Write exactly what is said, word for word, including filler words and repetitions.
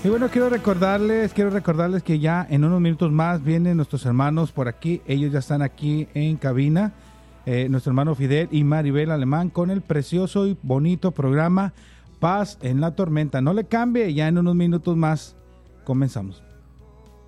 Y bueno, quiero recordarles, quiero recordarles que ya en unos minutos más vienen nuestros hermanos por aquí. Ellos ya están aquí en cabina. Eh, nuestro hermano Fidel y Maribel Alemán con el precioso y bonito programa Paz en la Tormenta. No le cambie, ya en unos minutos más comenzamos.